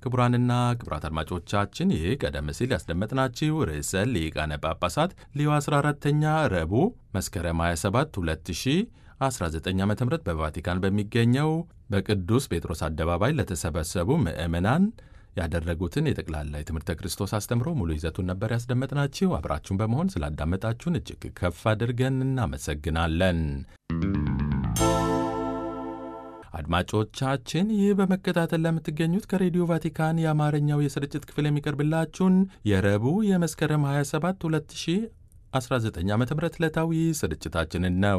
ክቡራንና ክቡራት አድማጮቻችን ይህ ቀደም ሲል ያስደመጥናችሁ ርዕሰ ሊቃነ ጳጳሳት ሌዮ 14ኛ ረቡዕ መስከረም 27 2019 ዓ.ም በቫቲካን በሚገኘው በቅዱስ ጴጥሮስ አደባባይ ለተሰበሰቡ ምዕመናን ያደረጉትን የጠቅላላ የትምህርተ ክርስቶስ አስተምሮ ሙሉ ይዘቱን ነበር ያስደመጥናችሁ። አብራችሁን በመሆን ስላዳመጣችሁን እጅግ ከፍ አድርገን እናመሰግናለን። አድማጮቻችን ይህ በመከታተል ለምትገኙት ከሬዲዮ ቫቲካን የአማርኛው የስርጭት ክፍል የሚቀርብላችሁን የረቡዕ የመስከረም 27 2019 ዓ.ም ዕለታዊ ስርጭታችንን ነው።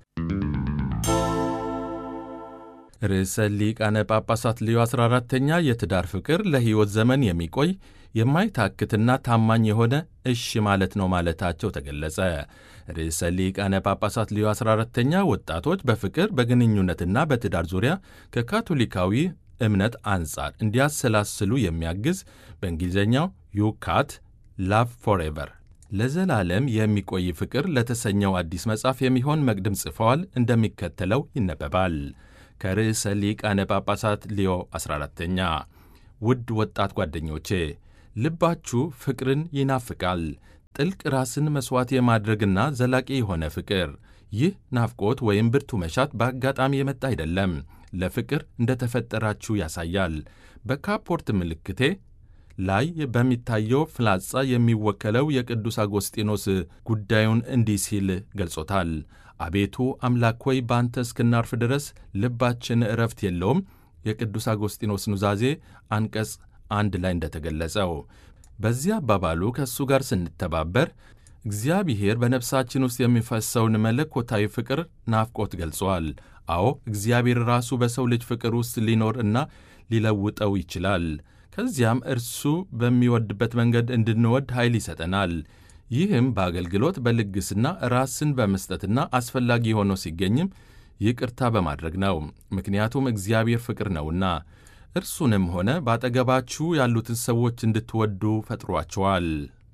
ርዕሰ ሊቃነ ጳጳሳት ሌዮ 14ኛ የትዳር ፍቅር ለሕይወት ዘመን የሚቆይ የማይታክትና ታማኝ የሆነ እሺ ማለት ነው ማለታቸው ተገለጸ። ርዕሰ ሊቃነ ጳጳሳት ሌዮ 14ኛ ወጣቶች በፍቅር በግንኙነትና በትዳር ዙሪያ ከካቶሊካዊ እምነት አንጻር እንዲያሰላስሉ የሚያግዝ በእንግሊዝኛው ዩ ካት ላቭ ፎሬቨር ለዘላለም የሚቆይ ፍቅር ለተሰኘው አዲስ መጽሐፍ የሚሆን መቅድም ጽፈዋል። እንደሚከተለው ይነበባል። ከርዕሰ ሊቃነ ጳጳሳት ሌዮ 14ኛ ውድ ወጣት ጓደኞቼ፣ ልባችሁ ፍቅርን ይናፍቃል። ጥልቅ ራስን መሥዋዕት የማድረግና ዘላቂ የሆነ ፍቅር። ይህ ናፍቆት ወይም ብርቱ መሻት በአጋጣሚ የመጣ አይደለም፣ ለፍቅር እንደ ተፈጠራችሁ ያሳያል። በካፖርት ምልክቴ ላይ በሚታየው ፍላጻ የሚወከለው የቅዱስ አጎስጢኖስ ጉዳዩን እንዲህ ሲል ገልጾታል። አቤቱ አምላክ ሆይ በአንተ እስክናርፍ ድረስ ልባችን ዕረፍት የለውም። የቅዱስ አጎስጢኖስ ኑዛዜ አንቀጽ 1 ላይ እንደተገለጸው በዚህ አባባሉ ከእሱ ጋር ስንተባበር እግዚአብሔር በነፍሳችን ውስጥ የሚፈሰውን መለኮታዊ ፍቅር ናፍቆት ገልጿል። አዎ እግዚአብሔር ራሱ በሰው ልጅ ፍቅር ውስጥ ሊኖር እና ሊለውጠው ይችላል። ከዚያም እርሱ በሚወድበት መንገድ እንድንወድ ኃይል ይሰጠናል። ይህም በአገልግሎት በልግስና ራስን በመስጠትና አስፈላጊ ሆኖ ሲገኝም ይቅርታ በማድረግ ነው። ምክንያቱም እግዚአብሔር ፍቅር ነውና እርሱንም ሆነ በአጠገባችሁ ያሉትን ሰዎች እንድትወዱ ፈጥሯቸዋል።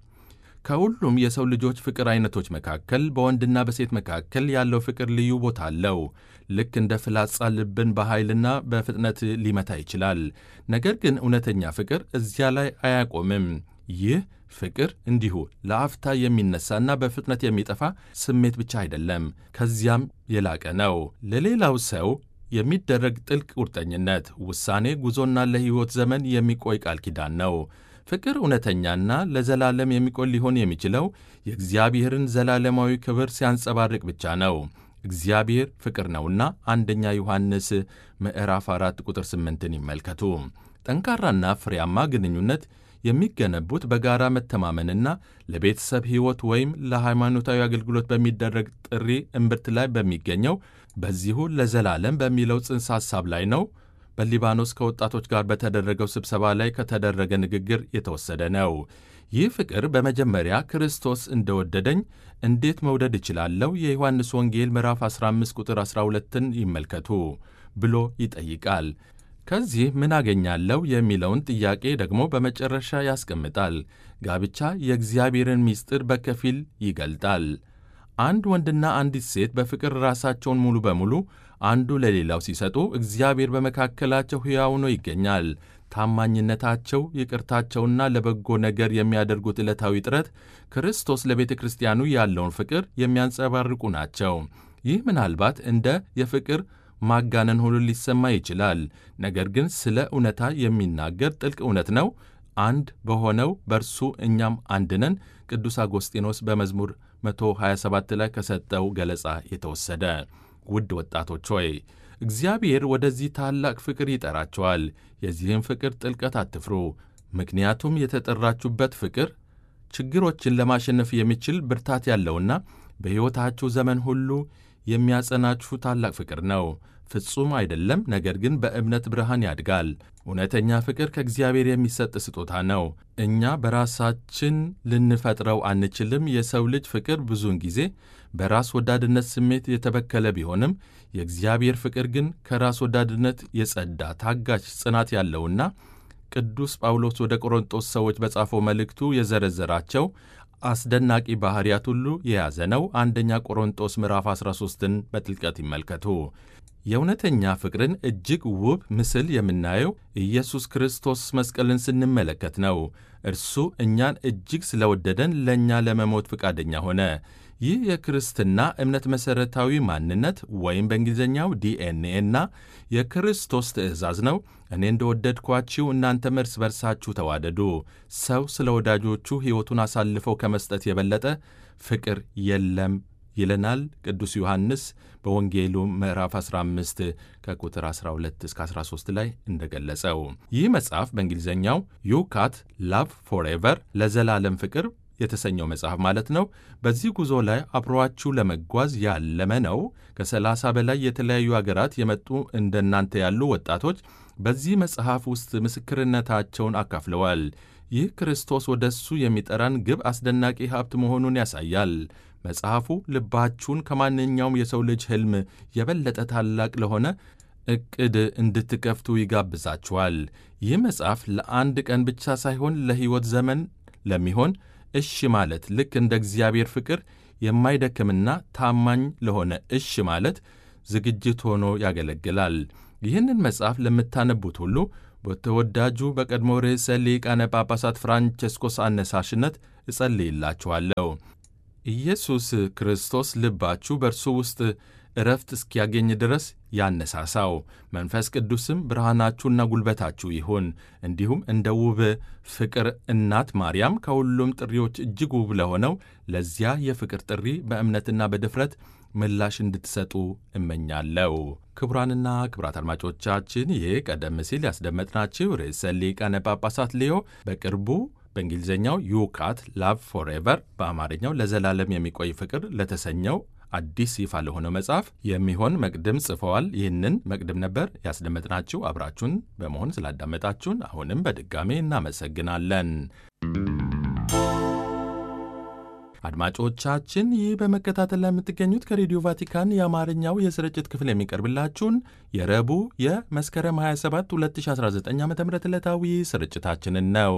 ከሁሉም የሰው ልጆች ፍቅር አይነቶች መካከል በወንድና በሴት መካከል ያለው ፍቅር ልዩ ቦታ አለው። ልክ እንደ ፍላጻ ልብን በኃይልና በፍጥነት ሊመታ ይችላል። ነገር ግን እውነተኛ ፍቅር እዚያ ላይ አያቆምም። ይህ ፍቅር እንዲሁ ለአፍታ የሚነሳና በፍጥነት የሚጠፋ ስሜት ብቻ አይደለም፣ ከዚያም የላቀ ነው። ለሌላው ሰው የሚደረግ ጥልቅ ቁርጠኝነት፣ ውሳኔ፣ ጉዞና ለሕይወት ዘመን የሚቆይ ቃል ኪዳን ነው። ፍቅር እውነተኛና ለዘላለም የሚቆይ ሊሆን የሚችለው የእግዚአብሔርን ዘላለማዊ ክብር ሲያንጸባርቅ ብቻ ነው። እግዚአብሔር ፍቅር ነውና አንደኛ ዮሐንስ ምዕራፍ 4 ቁጥር 8ን ይመልከቱ። ጠንካራና ፍሬያማ ግንኙነት የሚገነቡት በጋራ መተማመንና ለቤተሰብ ሕይወት ወይም ለሃይማኖታዊ አገልግሎት በሚደረግ ጥሪ እምብርት ላይ በሚገኘው በዚሁ ለዘላለም በሚለው ጽንሰ ሐሳብ ላይ ነው። በሊባኖስ ከወጣቶች ጋር በተደረገው ስብሰባ ላይ ከተደረገ ንግግር የተወሰደ ነው። ይህ ፍቅር በመጀመሪያ ክርስቶስ እንደወደደኝ እንዴት መውደድ እችላለሁ? የዮሐንስ ወንጌል ምዕራፍ 15 ቁጥር 12ን ይመልከቱ ብሎ ይጠይቃል። ከዚህ ምን አገኛለሁ የሚለውን ጥያቄ ደግሞ በመጨረሻ ያስቀምጣል። ጋብቻ የእግዚአብሔርን ምስጢር በከፊል ይገልጣል። አንድ ወንድና አንዲት ሴት በፍቅር ራሳቸውን ሙሉ በሙሉ አንዱ ለሌላው ሲሰጡ እግዚአብሔር በመካከላቸው ሕያው ሆኖ ይገኛል። ታማኝነታቸው፣ ይቅርታቸውና ለበጎ ነገር የሚያደርጉት ዕለታዊ ጥረት ክርስቶስ ለቤተ ክርስቲያኑ ያለውን ፍቅር የሚያንጸባርቁ ናቸው። ይህ ምናልባት እንደ የፍቅር ማጋነን ሁሉ ሊሰማ ይችላል። ነገር ግን ስለ እውነታ የሚናገር ጥልቅ እውነት ነው። አንድ በሆነው በእርሱ እኛም አንድ ነን። ቅዱስ አጎስጢኖስ በመዝሙር 127 ላይ ከሰጠው ገለጻ የተወሰደ። ውድ ወጣቶች ሆይ እግዚአብሔር ወደዚህ ታላቅ ፍቅር ይጠራቸዋል። የዚህም ፍቅር ጥልቀት አትፍሩ፣ ምክንያቱም የተጠራችሁበት ፍቅር ችግሮችን ለማሸነፍ የሚችል ብርታት ያለውና በሕይወታችሁ ዘመን ሁሉ የሚያጸናችሁ ታላቅ ፍቅር ነው። ፍጹም አይደለም፣ ነገር ግን በእምነት ብርሃን ያድጋል። እውነተኛ ፍቅር ከእግዚአብሔር የሚሰጥ ስጦታ ነው። እኛ በራሳችን ልንፈጥረው አንችልም። የሰው ልጅ ፍቅር ብዙውን ጊዜ በራስ ወዳድነት ስሜት የተበከለ ቢሆንም የእግዚአብሔር ፍቅር ግን ከራስ ወዳድነት የጸዳ ታጋሽ፣ ጽናት ያለውና ቅዱስ ጳውሎስ ወደ ቆሮንጦስ ሰዎች በጻፈው መልእክቱ የዘረዘራቸው አስደናቂ ባሕርያት ሁሉ የያዘ ነው። አንደኛ ቆሮንጦስ ምዕራፍ 13ን በጥልቀት ይመልከቱ። የእውነተኛ ፍቅርን እጅግ ውብ ምስል የምናየው ኢየሱስ ክርስቶስ መስቀልን ስንመለከት ነው። እርሱ እኛን እጅግ ስለወደደን ለእኛ ለመሞት ፈቃደኛ ሆነ። ይህ የክርስትና እምነት መሠረታዊ ማንነት ወይም በእንግሊዝኛው ዲኤንኤ እና የክርስቶስ ትእዛዝ ነው። እኔ እንደወደድኳችሁ እናንተም እርስ በርሳችሁ ተዋደዱ። ሰው ስለ ወዳጆቹ ሕይወቱን አሳልፈው ከመስጠት የበለጠ ፍቅር የለም ይለናል ቅዱስ ዮሐንስ በወንጌሉ ምዕራፍ 15 ከቁጥር 12 እስከ 13 ላይ እንደገለጸው። ይህ መጽሐፍ በእንግሊዝኛው ዩ ካት ላቭ ፎርኤቨር ለዘላለም ፍቅር የተሰኘው መጽሐፍ ማለት ነው። በዚህ ጉዞ ላይ አብሯችሁ ለመጓዝ ያለመ ነው። ከ30 በላይ የተለያዩ አገራት የመጡ እንደናንተ ያሉ ወጣቶች በዚህ መጽሐፍ ውስጥ ምስክርነታቸውን አካፍለዋል። ይህ ክርስቶስ ወደ እሱ የሚጠራን ግብ አስደናቂ ሀብት መሆኑን ያሳያል። መጽሐፉ ልባችሁን ከማንኛውም የሰው ልጅ ሕልም የበለጠ ታላቅ ለሆነ ዕቅድ እንድትከፍቱ ይጋብዛችኋል። ይህ መጽሐፍ ለአንድ ቀን ብቻ ሳይሆን ለሕይወት ዘመን ለሚሆን እሺ ማለት ልክ እንደ እግዚአብሔር ፍቅር የማይደክምና ታማኝ ለሆነ እሺ ማለት ዝግጅት ሆኖ ያገለግላል። ይህንን መጽሐፍ ለምታነቡት ሁሉ በተወዳጁ በቀድሞ ርዕሰ ሊቃነ ጳጳሳት ፍራንቸስኮስ አነሳሽነት እጸልይላችኋለሁ። ኢየሱስ ክርስቶስ ልባችሁ በእርሱ ውስጥ ዕረፍት እስኪያገኝ ድረስ ያነሳሳው። መንፈስ ቅዱስም ብርሃናችሁና ጉልበታችሁ ይሁን። እንዲሁም እንደ ውብ ፍቅር እናት ማርያም ከሁሉም ጥሪዎች እጅግ ውብ ለሆነው ለዚያ የፍቅር ጥሪ በእምነትና በድፍረት ምላሽ እንድትሰጡ እመኛለሁ። ክቡራንና ክቡራት አድማጮቻችን ይህ ቀደም ሲል ያስደመጥናችሁ ርዕሰ ሊቃነ ጳጳሳት ሌዮ በቅርቡ በእንግሊዝኛው ዩ ካት ላቭ ፎርኤቨር በአማርኛው ለዘላለም የሚቆይ ፍቅር ለተሰኘው አዲስ ይፋ ለሆነው መጽሐፍ የሚሆን መቅድም ጽፈዋል። ይህንን መቅድም ነበር ያስደመጥናችሁ። አብራችሁን በመሆን ስላዳመጣችሁን አሁንም በድጋሜ እናመሰግናለን። አድማጮቻችን ይህ በመከታተል ላይ የምትገኙት ከሬዲዮ ቫቲካን የአማርኛው የስርጭት ክፍል የሚቀርብላችሁን የረቡዕ የመስከረም 27 2019 ዓ ም ዕለታዊ ስርጭታችንን ነው።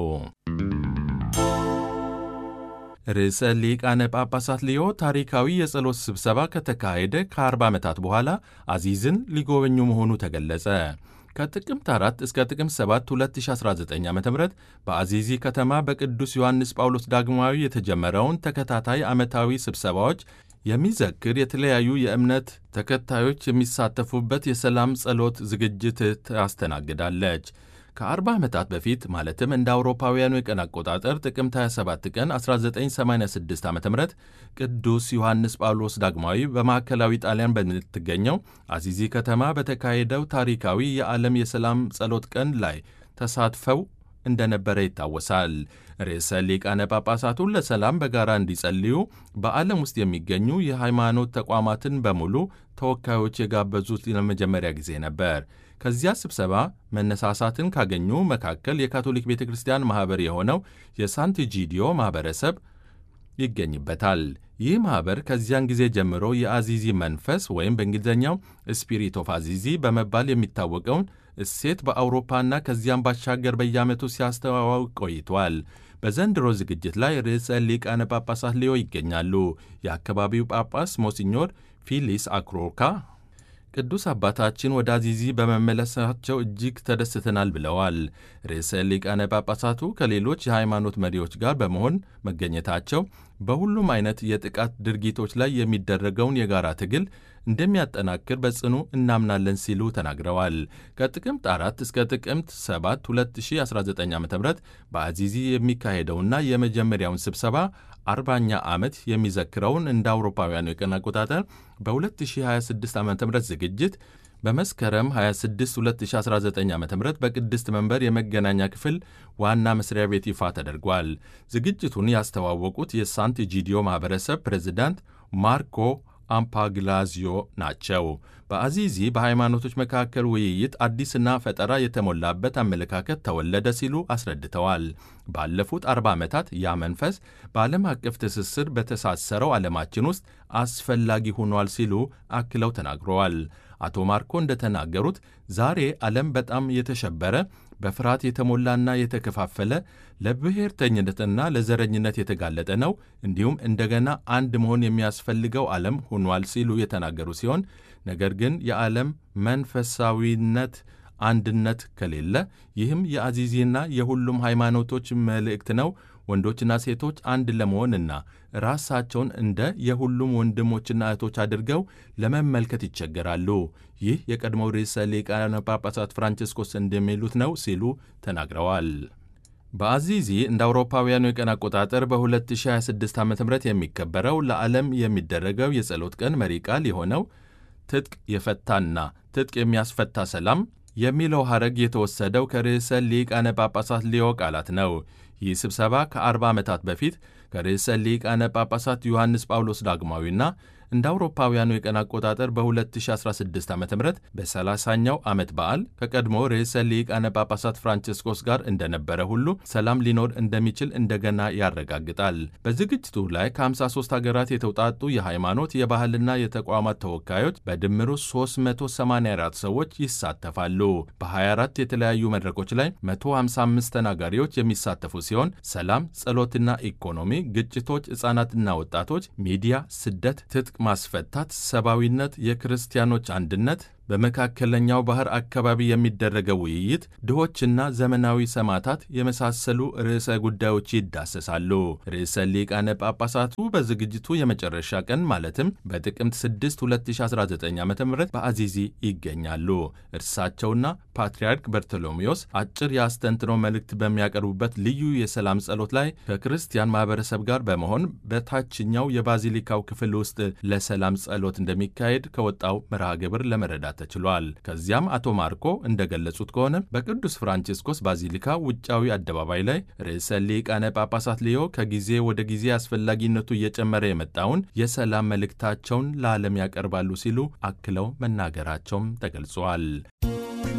ርዕሰ ሊቃነ ጳጳሳት ሊዮ ታሪካዊ የጸሎት ስብሰባ ከተካሄደ ከ40 ዓመታት በኋላ አዚዝን ሊጎበኙ መሆኑ ተገለጸ። ከጥቅምት 4 እስከ ጥቅምት 7 2019 ዓ ም በአዚዚ ከተማ በቅዱስ ዮሐንስ ጳውሎስ ዳግማዊ የተጀመረውን ተከታታይ ዓመታዊ ስብሰባዎች የሚዘክር የተለያዩ የእምነት ተከታዮች የሚሳተፉበት የሰላም ጸሎት ዝግጅት ታስተናግዳለች። ከ40 ዓመታት በፊት ማለትም እንደ አውሮፓውያኑ የቀን አቆጣጠር ጥቅምት 27 ቀን 1986 ዓ ም ቅዱስ ዮሐንስ ጳውሎስ ዳግማዊ በማዕከላዊ ጣሊያን በምትገኘው አዚዚ ከተማ በተካሄደው ታሪካዊ የዓለም የሰላም ጸሎት ቀን ላይ ተሳትፈው እንደነበረ ይታወሳል። ርዕሰ ሊቃነ ጳጳሳቱን ለሰላም በጋራ እንዲጸልዩ በዓለም ውስጥ የሚገኙ የሃይማኖት ተቋማትን በሙሉ ተወካዮች የጋበዙት ለመጀመሪያ ጊዜ ነበር። ከዚያ ስብሰባ መነሳሳትን ካገኙ መካከል የካቶሊክ ቤተ ክርስቲያን ማኅበር የሆነው የሳንቲጂዲዮ ማኅበረሰብ ይገኝበታል። ይህ ማኅበር ከዚያን ጊዜ ጀምሮ የአዚዚ መንፈስ ወይም በእንግሊዝኛው ስፒሪት ኦፍ አዚዚ በመባል የሚታወቀውን እሴት በአውሮፓና ከዚያም ባሻገር በየዓመቱ ሲያስተዋውቅ ቆይቷል። በዘንድሮ ዝግጅት ላይ ርዕሰ ሊቃነ ጳጳሳት ሊዮ ይገኛሉ። የአካባቢው ጳጳስ ሞሲኞር ፊሊስ አክሮካ ቅዱስ አባታችን ወደ አዚዚ በመመለሳቸው እጅግ ተደስተናል ብለዋል። ርዕሰ ሊቃነ ጳጳሳቱ ከሌሎች የሃይማኖት መሪዎች ጋር በመሆን መገኘታቸው በሁሉም አይነት የጥቃት ድርጊቶች ላይ የሚደረገውን የጋራ ትግል እንደሚያጠናክር በጽኑ እናምናለን ሲሉ ተናግረዋል። ከጥቅምት 4 እስከ ጥቅምት 7 2019 ዓ ም በአዚዚ የሚካሄደውና የመጀመሪያውን ስብሰባ 40ኛ ዓመት የሚዘክረውን እንደ አውሮፓውያኑ የቀን አቆጣጠር በ2026 ዓ ም ዝግጅት በመስከረም 26 2019 ዓ ም በቅድስት መንበር የመገናኛ ክፍል ዋና መስሪያ ቤት ይፋ ተደርጓል። ዝግጅቱን ያስተዋወቁት የሳንቲጂዲዮ ማኅበረሰብ ፕሬዚዳንት ማርኮ አምፓግላዚዮ ናቸው። በአዚዚ በሃይማኖቶች መካከል ውይይት፣ አዲስና ፈጠራ የተሞላበት አመለካከት ተወለደ ሲሉ አስረድተዋል። ባለፉት 40 ዓመታት ያ መንፈስ በዓለም አቀፍ ትስስር በተሳሰረው ዓለማችን ውስጥ አስፈላጊ ሆኗል ሲሉ አክለው ተናግረዋል። አቶ ማርኮ እንደተናገሩት ዛሬ ዓለም በጣም የተሸበረ፣ በፍርሃት የተሞላና የተከፋፈለ፣ ለብሔርተኝነትና ለዘረኝነት የተጋለጠ ነው። እንዲሁም እንደገና አንድ መሆን የሚያስፈልገው ዓለም ሆኗል ሲሉ የተናገሩ ሲሆን ነገር ግን የዓለም መንፈሳዊነት አንድነት ከሌለ ይህም የአዚዚና የሁሉም ሃይማኖቶች መልእክት ነው። ወንዶችና ሴቶች አንድ ለመሆንና ራሳቸውን እንደ የሁሉም ወንድሞችና እህቶች አድርገው ለመመልከት ይቸገራሉ። ይህ የቀድሞው ርዕሰ ሊቃነ ጳጳሳት ፍራንቺስኮስ እንደሚሉት ነው ሲሉ ተናግረዋል። በአዚዚ እንደ አውሮፓውያኑ የቀን አቆጣጠር በ2026 ዓ ም የሚከበረው ለዓለም የሚደረገው የጸሎት ቀን መሪ ቃል የሆነው ትጥቅ የፈታና ትጥቅ የሚያስፈታ ሰላም የሚለው ሐረግ የተወሰደው ከርዕሰ ሊቃነ ጳጳሳት ሊዮ ቃላት ነው። ይህ ስብሰባ ከ40 ዓመታት በፊት ከርዕሰ ሊቃነ ጳጳሳት ዮሐንስ ጳውሎስ ዳግማዊና እንደ አውሮፓውያኑ የቀን አቆጣጠር በ2016 ዓ ም በ30ኛው ዓመት በዓል ከቀድሞ ርዕሰ ሊቃነ ጳጳሳት ፍራንቺስኮስ ጋር እንደነበረ ሁሉ ሰላም ሊኖር እንደሚችል እንደገና ያረጋግጣል። በዝግጅቱ ላይ ከ53 ሀገራት የተውጣጡ የሃይማኖት የባህልና የተቋማት ተወካዮች በድምሩ 384 ሰዎች ይሳተፋሉ። በ24 የተለያዩ መድረኮች ላይ 155 ተናጋሪዎች የሚሳተፉ ሲሆን ሰላም፣ ጸሎትና ኢኮኖሚ፣ ግጭቶች፣ ሕፃናትና ወጣቶች፣ ሚዲያ፣ ስደት፣ ትጥቅ ማስፈታት፣ ሰብአዊነት፣ የክርስቲያኖች አንድነት፣ በመካከለኛው ባህር አካባቢ የሚደረገው ውይይት፣ ድሆችና ዘመናዊ ሰማዕታት የመሳሰሉ ርዕሰ ጉዳዮች ይዳሰሳሉ። ርዕሰ ሊቃነ ጳጳሳቱ በዝግጅቱ የመጨረሻ ቀን ማለትም በጥቅምት 6 2019 ዓ ም በአዚዚ ይገኛሉ። እርሳቸውና ፓትርያርክ በርቶሎሜዎስ አጭር የአስተንትኖ መልእክት በሚያቀርቡበት ልዩ የሰላም ጸሎት ላይ ከክርስቲያን ማኅበረሰብ ጋር በመሆን በታችኛው የባዚሊካው ክፍል ውስጥ ለሰላም ጸሎት እንደሚካሄድ ከወጣው መርሃ ግብር ለመረዳት ተችሏል። ከዚያም አቶ ማርኮ እንደገለጹት ከሆነ በቅዱስ ፍራንቺስኮስ ባዚሊካ ውጫዊ አደባባይ ላይ ርዕሰ ሊቃነ ጳጳሳት ሊዮ ከጊዜ ወደ ጊዜ አስፈላጊነቱ እየጨመረ የመጣውን የሰላም መልእክታቸውን ለዓለም ያቀርባሉ ሲሉ አክለው መናገራቸውም ተገልጿል።